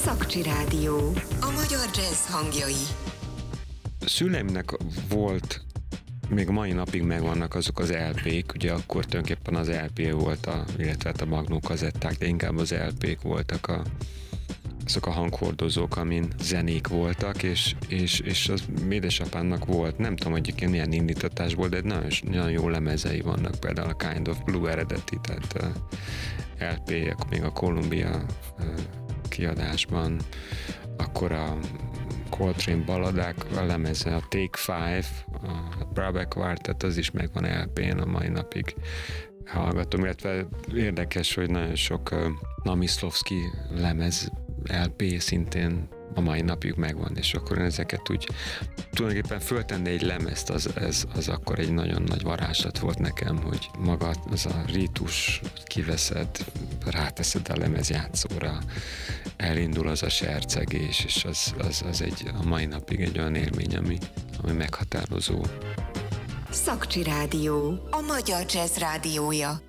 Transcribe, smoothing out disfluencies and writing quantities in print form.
Szakcsi Rádió. A magyar jazz hangjai. Szüleimnek volt, még mai napig megvannak azok az LP-k, ugye akkor tulajdonképpen az LP volt, illetve a magnó kazetták, de inkább az LP-k voltak azok a hanghordozók, amin zenék voltak, és az édesapámnak volt, nem tudom, hogy milyen indítatásból, de nagyon jó lemezei vannak, például a Kind of Blue eredeti, tehát LP, még a Columbia kiadásban, akkor a Coltrane baladák, a lemeze, a Take Five, a Brabeck Quartet, az is megvan LP-n, a mai napig hallgatom, illetve érdekes, hogy nagyon sok Namiszlovszky lemez LP szintén a mai napig megvan, és akkor én ezeket úgy tulajdonképpen föltenni egy lemezt, az akkor egy nagyon nagy varázslat volt nekem, hogy maga az a rítus kiveszed, ráteszed a lemezjátszóra, elindul az a sercegés, és az a mai napig egy olyan élmény, ami meghatározó. Szakcsi Rádió. A magyar jazz rádiója.